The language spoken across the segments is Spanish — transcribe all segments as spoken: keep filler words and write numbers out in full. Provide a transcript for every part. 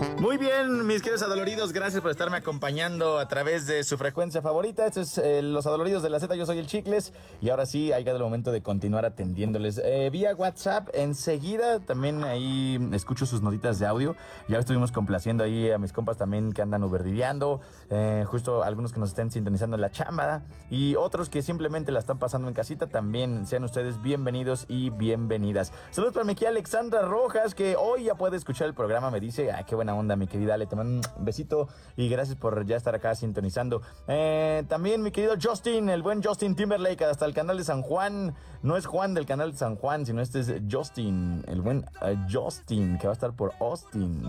Muy bien, mis queridos adoloridos, gracias por estarme acompañando a través de su frecuencia favorita. Esto es eh, Los Adoloridos de la Z, yo soy el Chicles. Y ahora sí, ha llegado el momento de continuar atendiéndoles eh, vía WhatsApp. Enseguida también ahí escucho sus notitas de audio. Ya estuvimos complaciendo ahí a mis compas también que andan uberdiviando. Eh, justo algunos que nos estén sintonizando en la chamba. Y otros que simplemente la están pasando en casita. También sean ustedes bienvenidos y bienvenidas. Saludos para mi querida Alexandra Rojas, que hoy ya puede escuchar el programa. Me dice, ah, qué buena onda, mi querida Ale, te mando un besito y gracias por ya estar acá sintonizando. Eh, también mi querido Justin, el buen Justin Timberlake, hasta el canal de San Juan. No es Juan del canal de San Juan, sino este es Justin, el buen uh, Justin, que va a estar por Austin.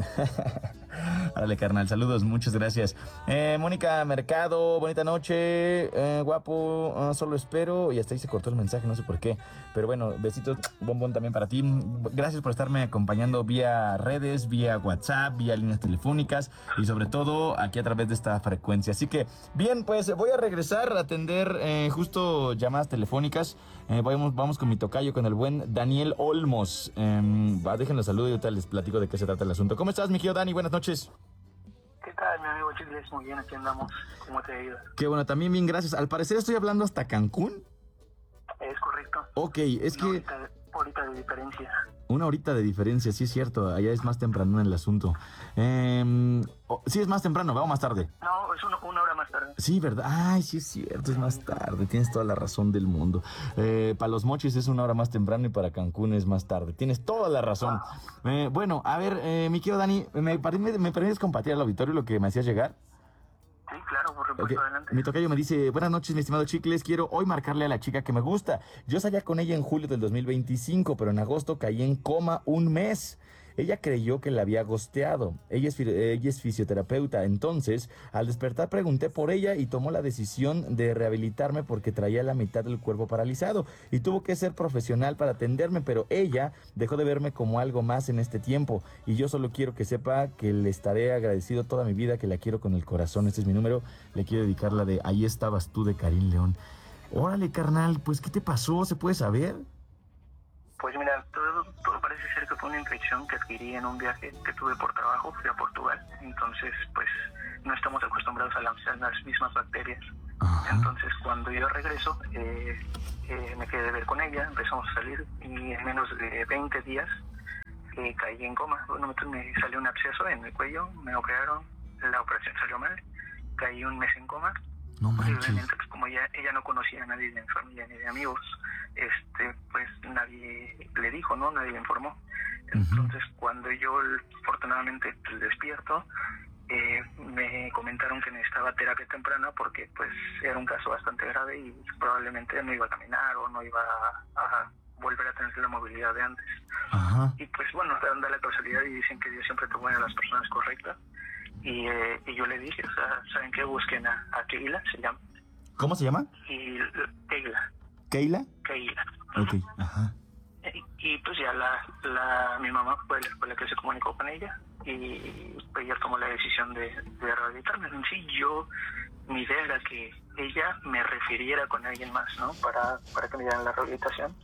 Árale, carnal, saludos, muchas gracias. Eh, Mónica Mercado, bonita noche, eh, guapo, uh, solo espero. Y hasta ahí se cortó el mensaje, no sé por qué. Pero bueno, besitos, bombón también para ti. Gracias por estarme acompañando vía redes, vía WhatsApp, vía líneas telefónicas y sobre todo aquí a través de esta frecuencia. Así que, bien, pues voy a regresar a atender eh, justo llamadas telefónicas. Eh, vamos, vamos con mi tocayo, con el buen Daniel Olmos. Eh, va, déjenlo saludo y ahorita les platico de qué se trata el asunto. ¿Cómo estás, mi querido Dani? Buenas noches. ¿Qué tal, mi amigo Chicles? Muy bien, aquí andamos. ¿Cómo te ha ido? Qué bueno, también bien, gracias. Al parecer estoy hablando hasta Cancún. Es correcto. Ok, es Una que... Horita, horita de diferencia. Una horita de diferencia, sí es cierto. Allá es más temprano en el asunto. Eh, oh, sí es más temprano, ¿va o más tarde? No, es una, una hora más tarde. Sí, ¿verdad? Ay, sí es cierto, es más tarde. Tienes toda la razón del mundo. Eh, para Los Mochis es una hora más temprano y para Cancún es más tarde. Tienes toda la razón. Eh, bueno, a ver, eh, mi querido Dani, ¿me, me, me permites compartir al auditorio lo que me hacías llegar? Sí, claro, por supuesto, Okay. adelante. Mi tocayo me dice, buenas noches, mi estimado Chicles, quiero hoy marcarle a la chica que me gusta. Yo salía con ella en julio del dos mil veinticinco, pero en agosto caí en coma un mes. Ella creyó que la había gosteado. Ella es, ella es fisioterapeuta, entonces al despertar pregunté por ella y tomó la decisión de rehabilitarme porque traía la mitad del cuerpo paralizado y tuvo que ser profesional para atenderme, pero ella dejó de verme como algo más en este tiempo y yo solo quiero que sepa que le estaré agradecido toda mi vida, que la quiero con el corazón. Este es mi número, le quiero dedicar la de Ahí estabas tú de Karim León. Órale, carnal, pues ¿qué te pasó? ¿Se puede saber? Pues mira, todo, todo parece ser que fue una infección que adquirí en un viaje que tuve por trabajo, fui a Portugal. Entonces, pues, no estamos acostumbrados a las, a las mismas bacterias. Ajá. Entonces, cuando yo regreso, eh, eh, me quedé de ver con ella, empezamos a salir y en menos de veinte días eh, caí en coma. Bueno, me salió un absceso en el cuello, me operaron, la operación salió mal, caí un mes en coma. No manches. Obviamente, pues, como ella, ella no conocía a nadie de mi familia ni de amigos, este, pues nadie le dijo, ¿no? Nadie le informó. Entonces, uh-huh. cuando yo afortunadamente pues, despierto, eh, me comentaron que necesitaba terapia temprana porque pues era un caso bastante grave y probablemente no iba a caminar o no iba a, a volver a tener la movilidad de antes. Uh-huh. Y pues bueno, dan la causalidad y dicen que Dios siempre te pone a las personas correctas. Y, eh, y yo le dije, o sea, ¿saben qué? Busquen a, a Keila, se llama. ¿Cómo se llama? Y Keila. ¿Keila? Keila. Ok, ajá. Y, y pues ya la, la mi mamá fue la, fue la que se comunicó con ella y pues ella tomó la decisión de, de rehabilitarme. En sí, yo, mi idea era que ella me refiriera con alguien más, ¿no? Para, para que me dieran la rehabilitación,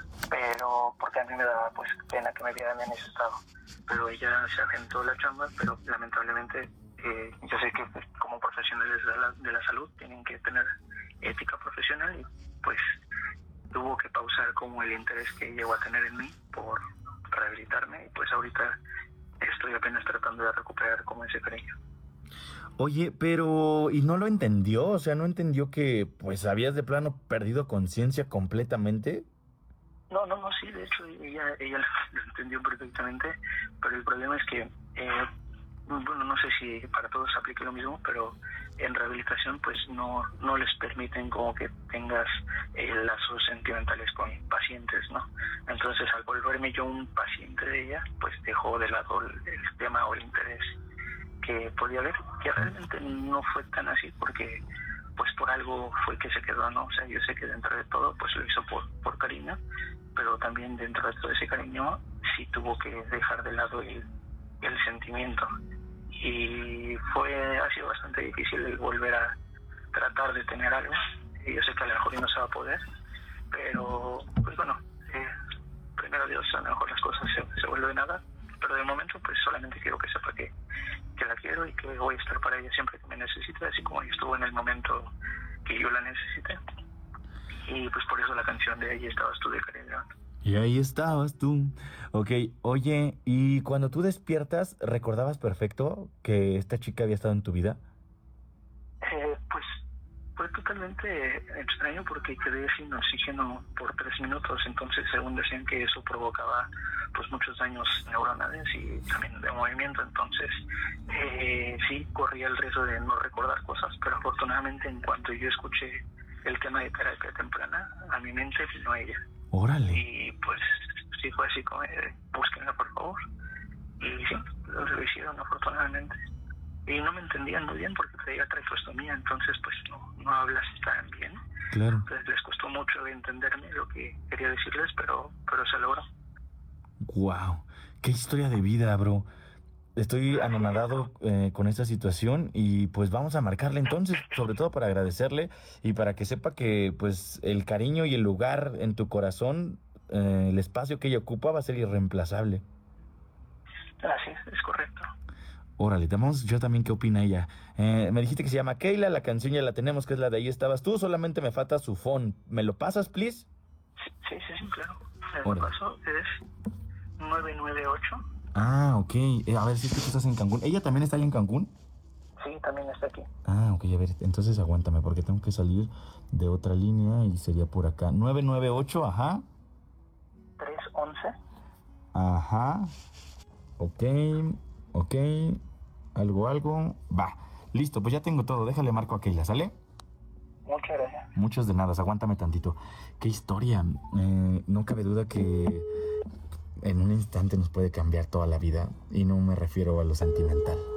pero porque a mí me daba pues pena que me vieran en ese estado. Pero ella se agentó la chamba, pero lamentablemente eh, yo sé que pues, como profesionales de la, de la salud tienen que tener ética profesional y pues tuvo que pausar como el interés que llegó a tener en mí por rehabilitarme y pues ahorita estoy apenas tratando de recuperar como ese cariño. Oye, pero ¿y no lo entendió? O sea, ¿no entendió que pues habías de plano perdido conciencia completamente? No, no, no, sí, de hecho ella, ella lo entendió perfectamente, pero el problema es que, eh, bueno, no sé si para todos se aplique lo mismo, pero en rehabilitación pues no no les permiten como que tengas eh, lazos sentimentales con pacientes, ¿no? Entonces al volverme yo un paciente de ella, pues dejó de lado el, el tema o el interés que podía haber, que realmente no fue tan así porque pues por algo fue que se quedó, ¿no? O sea, yo sé que dentro de todo pues lo hizo por, por cariño, pero también dentro de todo ese cariño sí tuvo que dejar de lado el, el sentimiento. Y fue, ha sido bastante difícil el volver a tratar de tener algo. Y yo sé que a lo mejor no se va a poder, pero pues bueno, eh, primero Dios, a lo mejor las cosas se, se vuelven nada, pero de momento pues solamente quiero que sepa que quiero y que voy a estar para ella siempre que me necesite, así como ella estuvo en el momento que yo la necesité. Y pues por eso la canción de Ahí estabas tú de Karin León. Y ahí estabas tú. Ok, oye, y cuando tú despiertas, ¿recordabas perfecto que esta chica había estado en tu vida? Eh, pues fue totalmente extraño porque quedé sin oxígeno por tres minutos, entonces según decían que eso provocaba pues muchos daños neuronales y también de movimiento, entonces eh, sí corría el riesgo de no recordar cosas, pero afortunadamente en cuanto yo escuché el tema de terapia temprana, a mi mente vino ella. Órale. Y pues sí fue así como, eh, búsquenla por favor. Y sí, lo hicieron afortunadamente. Y no me entendían muy bien porque traía traqueostomía, entonces pues no, no hablas tan bien. Claro. Entonces les costó mucho entenderme lo que quería decirles, pero, pero se logró. Wow, qué historia de vida, bro. Estoy anonadado eh, con esta situación y pues vamos a marcarle entonces, sobre todo para agradecerle y para que sepa que pues el cariño y el lugar en tu corazón, eh, el espacio que ella ocupa va a ser irreemplazable. Así es, es correcto. Órale, vamos, yo también, ¿qué opina ella? Eh, me dijiste que se llama Keila, la canción ya la tenemos, que es la de Ahí estabas tú, solamente me falta su phone. ¿Me lo pasas, please? Sí, sí, sí, sí, claro. El paso es nueve nueve ocho. Ah, ok. Eh, a ver, si es que tú estás en Cancún. ¿Ella también está ahí en Cancún? Sí, también está aquí. Ah, ok, a ver, entonces aguántame porque tengo que salir de otra línea y sería por acá. nueve nueve ocho, ajá. tres once. Ajá. Ok, ok. Algo, algo. Va. Listo, pues ya tengo todo. Déjale marco a Keila, ¿sale? Muchas gracias. Muchos de nada, aguántame tantito. Qué historia. Eh, no cabe duda que en un instante nos puede cambiar toda la vida y no me refiero a lo sentimental.